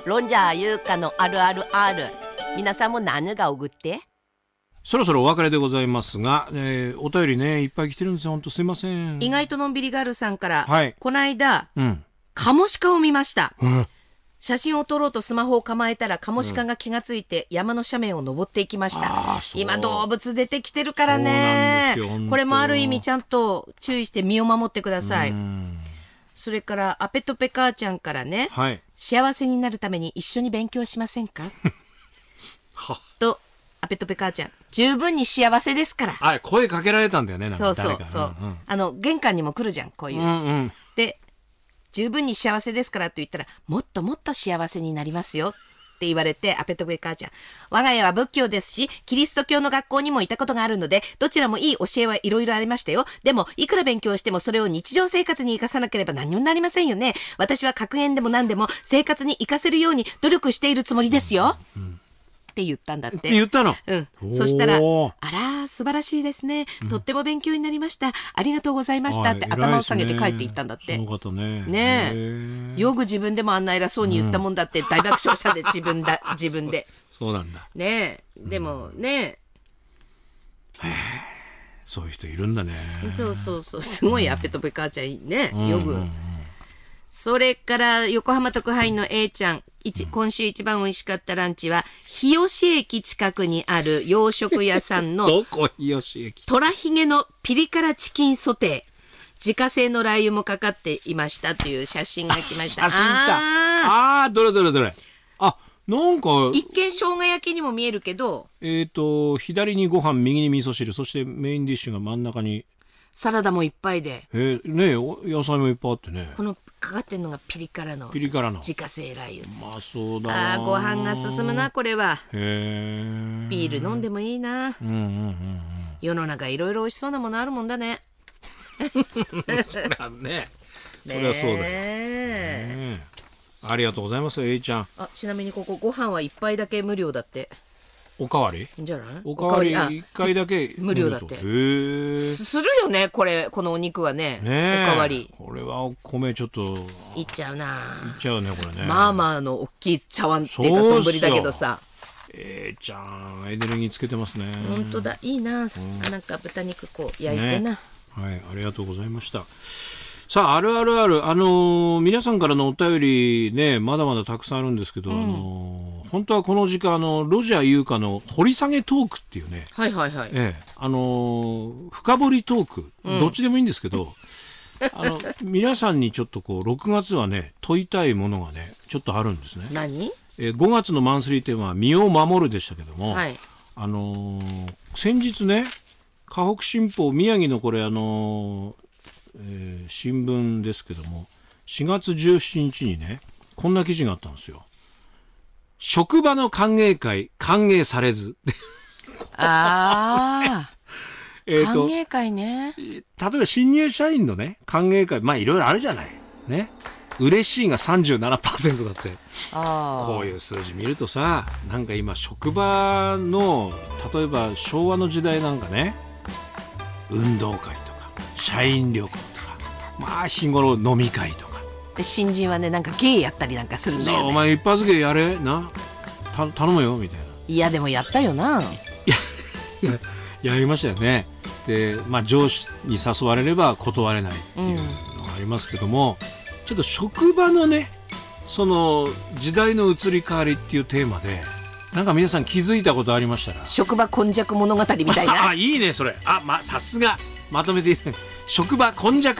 ロンジャー優香のあるあるある。皆さんも何がおぐって。 そろそろお別れでございますが、お便りねいっぱい来てるんですよ。本当すいません。 意外とのんびりガールさんから、 はい、 この間、カモシカを見ました、写真を撮ろうとスマホを構えたらカモシカが気がついて山の斜面を登っていきました、今動物出てきてるからね。これもある意味ちゃんと注意して身を守ってください。それからアペトペ母ちゃんからね、幸せになるために一緒に勉強しませんかとアペトペ母ちゃん十分に幸せですから。 声かけられたんだよね。なんかそう、玄関にも来るじゃんこういう、で十分に幸せですからと言ったらもっともっと幸せになりますよって言われて、アペトペ母ちゃん、我が家は仏教ですしキリスト教の学校にもいたことがあるのでどちらもいい教えはいろいろありましたよ。でもいくら勉強してもそれを日常生活に生かさなければ何にもなりませんよね。私は格言でも何でも生活に生かせるように努力しているつもりですよ、って言ったんだって。 って言ったの。 そしたら、あら素晴らしいですね、とっても勉強になりました、ありがとうございましたって頭を下げて帰っていったんだって。 その方ね。 よく自分でもあんな偉そうに言ったもんだって大爆笑したで自分で。 そうなんだね。でもね、 そういう人いるんだね。 そうすごいアペトペ母ちゃんね、よく。それから横浜特派員の A ちゃん、今週一番美味しかったランチは日吉駅近くにある洋食屋さんのどこ日吉駅。 トラヒゲのピリ辛チキンソテー、自家製のラー油もかかっていましたという写真が来ました。 写真来た。どれ。なんか一見生姜焼きにも見えるけど、 左にご飯右に味噌汁、そしてメインディッシュが真ん中にサラダもいっぱいで、 野菜もいっぱいあってね。 このかかってんのがピリ辛の自家製ラー油。 うまそうだな。 ご飯が進むなこれは。ビール飲んでもいいな。世の中いろいろ美味しそうなものあるもんだね。 そりゃね、そりゃそうだよ。ありがとうございます A ちゃん。 ちなみにここご飯は一杯だけ無料だって。 おかわりじゃない？ おかわり1回だけ無料だって。するよねこのお肉はね。おかわり。 これはお米ちょっといっちゃうな。 いっちゃうねこれね。 まあまあの大きい茶碗っていうか丼だけどさ。 ちゃんエネルギーつけてますね。 本当だ、いいな。なんか豚肉こう焼いてな。 はい、ありがとうございました。さあ、あるあるある、皆さんからのお便りね、まだまだたくさんあるんですけど、本当はこの時間ロジャー優香の掘り下げトークっていうね、深掘りトーク、どっちでもいいんですけど、皆さんにちょっとこう6月はね問いたいものがねちょっとあるんですね。 何 ？5月のマンスリーテーマは身を守るでしたけども、先日ね河北新報宮城のこれ新聞ですけども4月17日にねこんな記事があったんですよ。職場の歓迎会歓迎されず歓迎会ね。 例えば新入社員のね歓迎会、まあいろいろあるじゃないね。嬉しいが 37% だって。こういう数字見るとさ、なんか今職場の例えば昭和の時代なんかね運動会とか社員旅行とか、まあ日頃飲み会とかで新人はねなんか芸やったりなんかするんだよね。 お前一発芸やれな、頼むよみたいな。 いやでもやったよな。 やりましたよね。で、まあ、上司に誘われれば断れないっていうのがありますけども、ちょっと職場のねその時代の移り変わりっていうテーマでなんか皆さん気づいたことありましたら。 職場今昔物語みたいな。 いいねそれ。さすがまとめていただいて職場今昔